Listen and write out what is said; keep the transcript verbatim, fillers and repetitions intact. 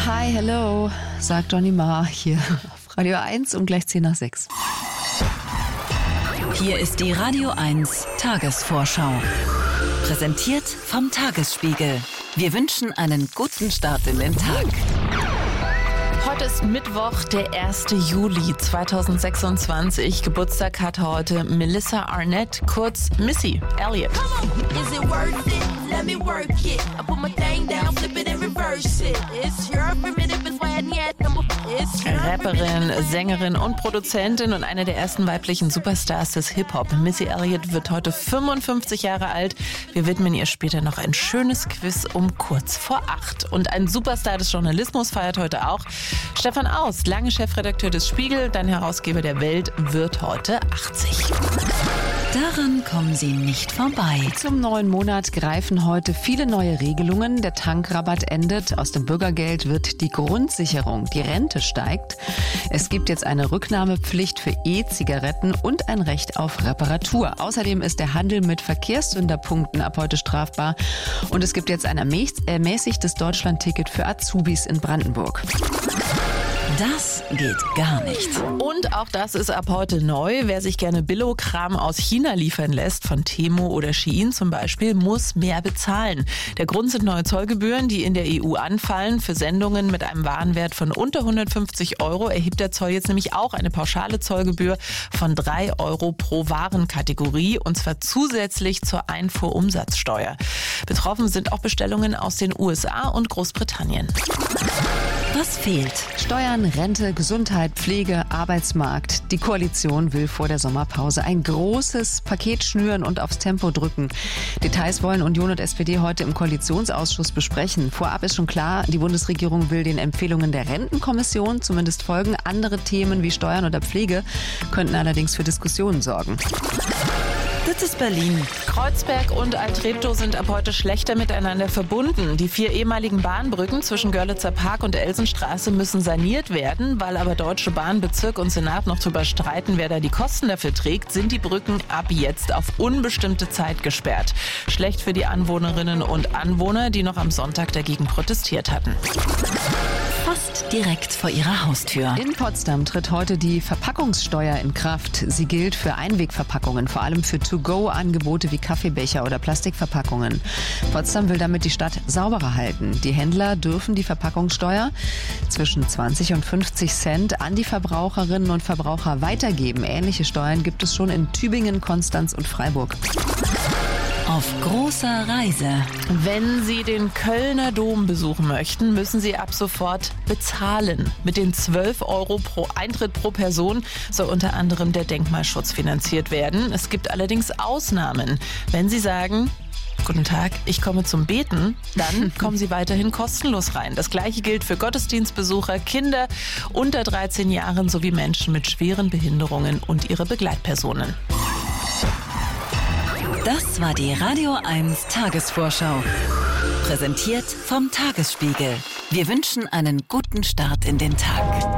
Hi, hello, sagt Johnny Marr hier auf Radio eins um gleich zehn nach sechs. Hier ist die Radio eins Tagesvorschau. Präsentiert vom Tagesspiegel. Wir wünschen einen guten Start in den Tag. Heute ist Mittwoch, der erste Juli zweitausendsechsundzwanzig. Geburtstag hat heute Melissa Arnett, kurz Missy Elliott. Rapperin, Sängerin und Produzentin und eine der ersten weiblichen Superstars des Hip-Hop. Missy Elliott wird heute fünfundfünfzig Jahre alt. Wir widmen ihr später noch ein schönes Quiz um kurz vor acht. Und ein Superstar des Journalismus feiert heute auch. Stefan Aust, lange Chefredakteur des Spiegel, dann Herausgeber der Welt, wird heute achtzig. Daran kommen Sie nicht vorbei. Zum neuen Monat greifen heute viele neue Regelungen. Der Tankrabatt endet. Aus dem Bürgergeld wird die Grundsicherung. Die Rente steigt. Es gibt jetzt eine Rücknahmepflicht für E-Zigaretten und ein Recht auf Reparatur. Außerdem ist der Handel mit Verkehrssünderpunkten ab heute strafbar. Und es gibt jetzt ein ermäßigtes Deutschlandticket für Azubis in Brandenburg. Das geht gar nicht. Und auch das ist ab heute neu. Wer sich gerne Billo-Kram aus China liefern lässt, von Temu oder Shein zum Beispiel, muss mehr bezahlen. Der Grund sind neue Zollgebühren, die in der E U anfallen. Für Sendungen mit einem Warenwert von unter hundertfünfzig Euro erhebt der Zoll jetzt nämlich auch eine pauschale Zollgebühr von drei Euro pro Warenkategorie, und zwar zusätzlich zur Einfuhrumsatzsteuer. Betroffen sind auch Bestellungen aus den U S A und Großbritannien. Was fehlt? Steuern, Rente, Gesundheit, Pflege, Arbeitsmarkt. Die Koalition will vor der Sommerpause ein großes Paket schnüren und aufs Tempo drücken. Details wollen Union und S P D heute im Koalitionsausschuss besprechen. Vorab ist schon klar, die Bundesregierung will den Empfehlungen der Rentenkommission zumindest folgen. Andere Themen wie Steuern oder Pflege könnten allerdings für Diskussionen sorgen. Das ist Berlin. Kreuzberg und Altreptow sind ab heute schlechter miteinander verbunden. Die vier ehemaligen Bahnbrücken zwischen Görlitzer Park und Elsenstraße müssen saniert werden. Weil aber Deutsche Bahn, Bezirk und Senat noch darüber streiten, wer da die Kosten dafür trägt, sind die Brücken ab jetzt auf unbestimmte Zeit gesperrt. Schlecht für die Anwohnerinnen und Anwohner, die noch am Sonntag dagegen protestiert hatten. Fast direkt vor ihrer Haustür. In Potsdam tritt heute die Verpackungssteuer in Kraft. Sie gilt für Einwegverpackungen, vor allem für To-Go-Angebote wie Kaffeebecher oder Plastikverpackungen. Potsdam will damit die Stadt sauberer halten. Die Händler dürfen die Verpackungssteuer zwischen zwanzig und fünfzig Cent an die Verbraucherinnen und Verbraucher weitergeben. Ähnliche Steuern gibt es schon in Tübingen, Konstanz und Freiburg. Auf großer Reise. Wenn Sie den Kölner Dom besuchen möchten, müssen Sie ab sofort bezahlen. Mit den zwölf Euro pro Eintritt pro Person soll unter anderem der Denkmalschutz finanziert werden. Es gibt allerdings Ausnahmen. Wenn Sie sagen: Guten Tag, ich komme zum Beten, dann kommen Sie weiterhin kostenlos rein. Das Gleiche gilt für Gottesdienstbesucher, Kinder unter dreizehn Jahren sowie Menschen mit schweren Behinderungen und ihre Begleitpersonen. Das war die Radio eins Tagesvorschau. Präsentiert vom Tagesspiegel. Wir wünschen einen guten Start in den Tag.